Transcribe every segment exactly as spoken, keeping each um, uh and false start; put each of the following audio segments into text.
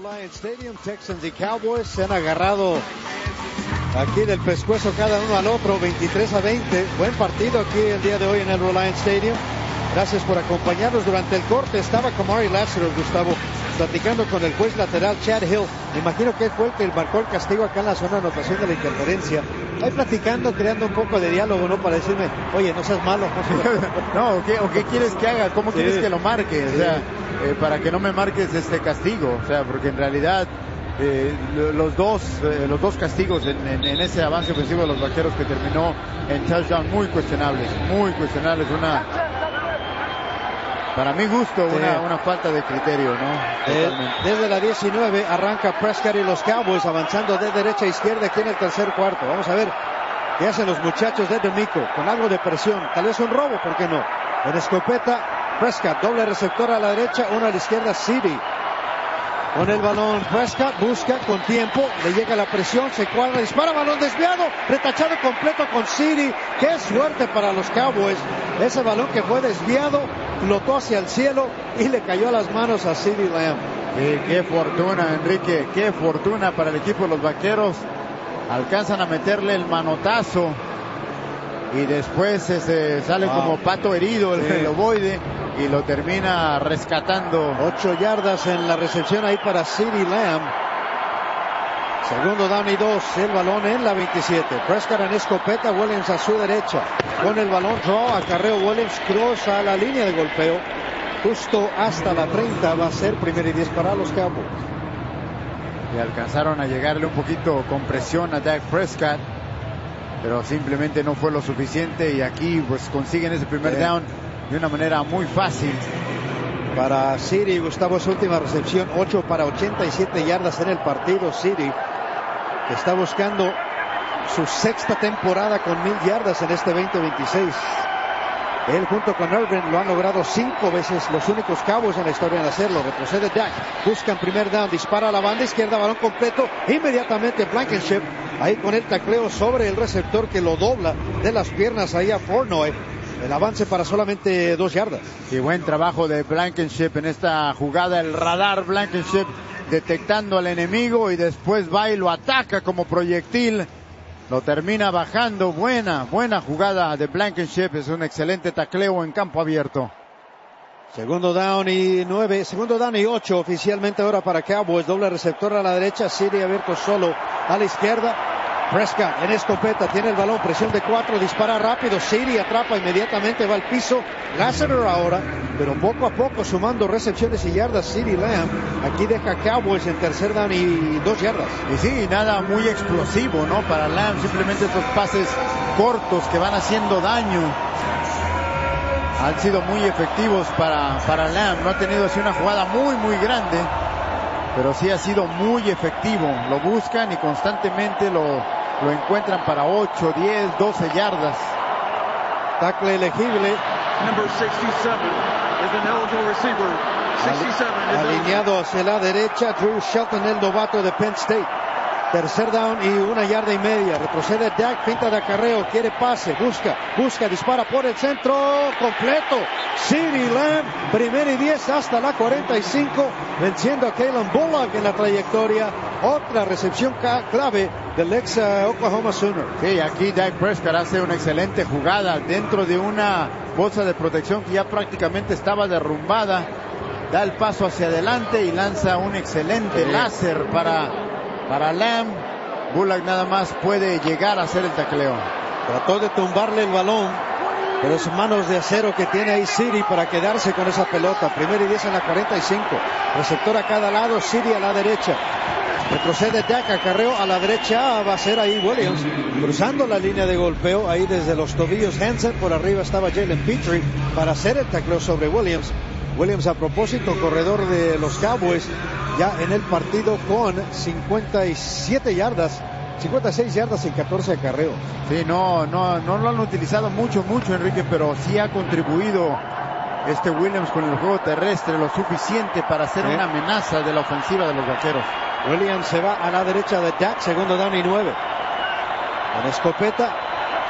Reliant Stadium, Texans y Cowboys se han agarrado aquí del pescuezo cada uno al otro, veintitrés a veinte. Buen partido aquí el día de hoy en el Reliant Stadium. Gracias por acompañarnos. Durante el corte estaba Kamari Lassiter, Gustavo, platicando con el juez lateral Chad Hill. Me imagino que fue el que marcó el castigo acá en la zona de anotación de la interferencia. Ahí platicando, creando un poco de diálogo, ¿no? Para decirme, oye, no seas malo. No, ¿o qué, o qué quieres que haga? ¿Cómo sí. quieres que lo marque? O sea, eh, para que no me marques este castigo. O sea, porque en realidad eh, los dos eh, los dos castigos en, en, en ese avance ofensivo de los Vaqueros que terminó en touchdown muy cuestionables, muy cuestionables. Una, para mi gusto, sí. una, una falta de criterio, ¿no? Eh, desde la diecinueve arranca Prescott y los Cowboys avanzando de derecha a izquierda aquí en el tercer cuarto. Vamos a ver qué hacen los muchachos de D'Amico con algo de presión. Tal vez un robo, ¿por qué no? En escopeta, Prescott, doble receptor a la derecha, uno a la izquierda, City. Con el balón, Prescott busca con tiempo, le llega la presión, se cuadra, dispara, balón desviado, retachado completo con City. Qué suerte para los Cowboys. Ese balón que fue desviado, flotó hacia el cielo y le cayó a las manos a CeeDee Lamb. Sí, qué fortuna, Enrique, qué fortuna para el equipo de los Vaqueros. Alcanzan a meterle el manotazo y después este, sale wow. como pato herido el, sí. el ovoide y lo termina rescatando. Ocho yardas en la recepción ahí para CeeDee Lamb. Segundo down y dos, el balón en la veintisiete. Prescott en escopeta, Williams a su derecha. Con el balón, draw, acarreo, Williams cruza la línea de golpeo. Justo hasta la treinta va a ser primer y diez para los Cowboys. Y alcanzaron a llegarle un poquito con presión a Dak Prescott, pero simplemente no fue lo suficiente y aquí pues consiguen ese primer Bien. down de una manera muy fácil. Para City, Gustavo, su última recepción, ocho para ochenta y siete yardas en el partido. City, que está buscando su sexta temporada con mil yardas en este veinte veintiséis. Él junto con Irvin lo han logrado cinco veces, los únicos Cowboys en la historia en hacerlo. Retrocede Dak, buscan primer down, dispara a la banda izquierda, balón completo, inmediatamente Blankenship, ahí con el tacleo sobre el receptor que lo dobla de las piernas ahí a Fournoi. El avance para solamente dos yardas. Y buen trabajo de Blankenship en esta jugada, el radar Blankenship detectando al enemigo y después va y lo ataca como proyectil. Lo termina bajando. Buena, buena jugada de Blankenship. Es un excelente tacleo en campo abierto. Segundo down y nueve, segundo down y ocho oficialmente ahora para Cowboys. Doble receptor a la derecha, City abierto solo a la izquierda. Prescott en escopeta, tiene el balón, presión de cuatro, dispara rápido, City atrapa inmediatamente, va al piso. Lassiter ahora, pero poco a poco sumando recepciones y yardas. CeeDee Lamb aquí deja Cowboys en tercer down y dos yardas. Y sí, nada muy explosivo, ¿no? Para Lamb, simplemente estos pases cortos que van haciendo daño. Han sido muy efectivos para, para Lamb. No ha tenido así una jugada muy, muy grande, pero sí ha sido muy efectivo. Lo buscan y constantemente lo... lo encuentran para ocho, diez, doce yardas. Tackle elegible. Number sixty-seven is an eligible receiver. sixty-seven Ali- alineado hacia la derecha, Drew Shelton, el novato de Penn State. Tercer down y una yarda y media. Retrocede Dak, pinta de acarreo, quiere pase, busca, busca, dispara por el centro, completo. CeeDee Lamb, primer y diez hasta la cuarenta y cinco, venciendo a Kalen Bullock en la trayectoria. Otra recepción clave del ex uh, Oklahoma Sooner. Sí, aquí Dak Prescott hace una excelente jugada dentro de una bolsa de protección que ya prácticamente estaba derrumbada. Da el paso hacia adelante y lanza un excelente sí. láser para, para Lamb. Bullock nada más puede llegar a hacer el tacleo. Trató de tumbarle el balón, pero es manos de acero que tiene ahí City para quedarse con esa pelota. Primero y diez en la cuarenta y cinco. Receptor a cada lado, City a la derecha. Retrocede Dak, acarreo a la derecha, va a ser ahí Williams, cruzando la línea de golpeo, ahí desde los tobillos Hansen, por arriba estaba Jalen Petrie para hacer el tacleo sobre Williams. Williams, a propósito, corredor de los Cowboys, ya en el partido con cincuenta y siete yardas, cincuenta y seis yardas en catorce acarreos. Sí, no, no, no lo han utilizado mucho, mucho, Enrique, pero sí ha contribuido este Williams con el juego terrestre lo suficiente para ser ¿Sí? una amenaza de la ofensiva de los Vaqueros. Williams se va a la derecha de Dak, segundo down y nueve. En escopeta,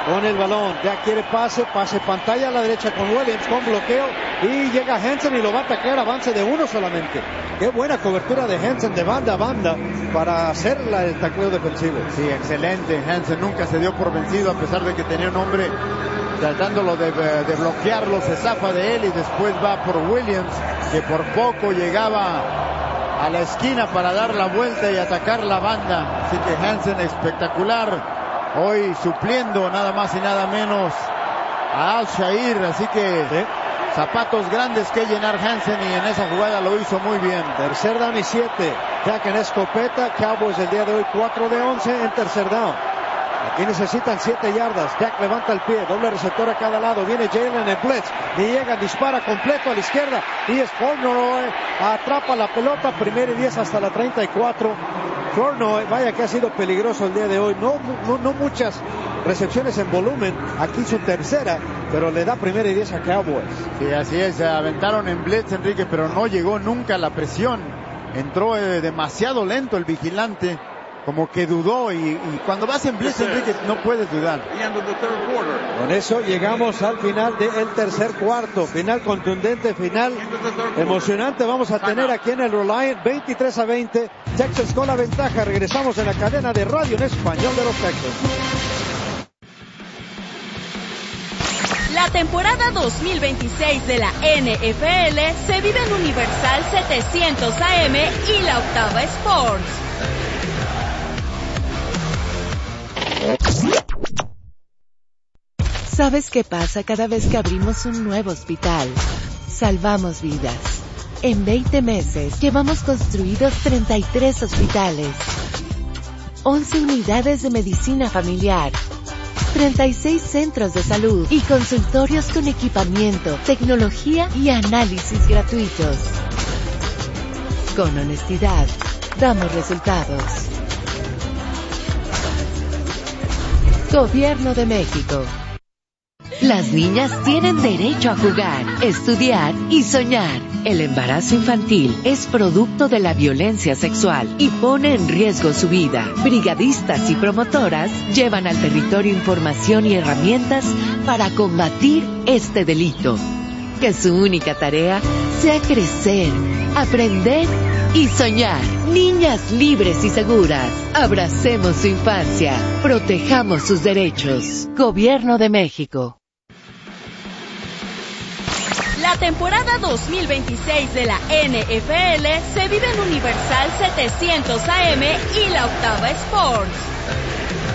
con el balón. Ya quiere pase, pase pantalla a la derecha con Williams, con bloqueo. Y llega Hansen y lo va a atacar, avance de uno solamente. Qué buena cobertura de Hansen de banda a banda para hacer la, el tacleo defensivo. Sí, excelente. Hansen nunca se dio por vencido a pesar de que tenía un hombre tratándolo de, de bloquearlo, se zafa de él y después va por Williams, que por poco llegaba a la esquina para dar la vuelta y atacar la banda. Así que Hansen espectacular, hoy supliendo nada más y nada menos a Al-Shaair, así que ¿Sí? zapatos grandes que llenar Hansen, y en esa jugada lo hizo muy bien. Tercer down y siete. Dak en escopeta. Cowboys el día de hoy cuatro de once en tercer down. Aquí necesitan siete yardas. Dak levanta el pie, doble receptor a cada lado. Viene Jalen en blitz y llega, dispara completo a la izquierda. Y es Flournoy, atrapa la pelota. Primero y diez hasta la treinta y cuatro. Flournoy, vaya que ha sido peligroso el día de hoy. No, no, no muchas recepciones en volumen. Aquí su tercera, pero le da primera y diez a Cowboys. Sí, así es. Se aventaron en blitz, Enrique, pero no llegó nunca la presión. Entró eh, demasiado lento el vigilante. Como que dudó, y, y cuando vas en blitz, Enrique, no puedes dudar. Con eso llegamos al final del tercer cuarto. Final contundente, final emocionante vamos a tener aquí en el Reliant. Veintitrés a veinte, Texas con la ventaja. Regresamos en la cadena de radio en español de los Texans. La temporada dos mil veintiséis de la N F L se vive en Universal setecientos A M y la Octava Sports. ¿Sabes qué pasa cada vez que abrimos un nuevo hospital? Salvamos vidas. En veinte meses llevamos construidos treinta y tres hospitales, once unidades de medicina familiar, treinta y seis centros de salud y consultorios con equipamiento, tecnología y análisis gratuitos. Con honestidad, damos resultados. Gobierno de México. Las niñas tienen derecho a jugar, estudiar y soñar. El embarazo infantil es producto de la violencia sexual y pone en riesgo su vida. Brigadistas y promotoras llevan al territorio información y herramientas para combatir este delito. Que su única tarea sea crecer, aprender y soñar. Niñas libres y seguras. Abracemos su infancia. Protejamos sus derechos. Gobierno de México. La temporada dos mil veintiséis de la N F L se vive en Universal setecientos A M y la Octava Sports.